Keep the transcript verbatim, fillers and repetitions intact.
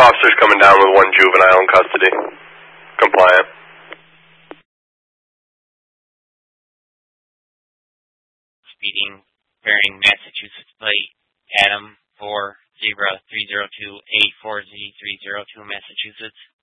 officers coming down with one juvenile in custody. Compliant. Speeding, bearing Massachusetts plate, Adam four zero three zero two eight four Z three zero two, Massachusetts.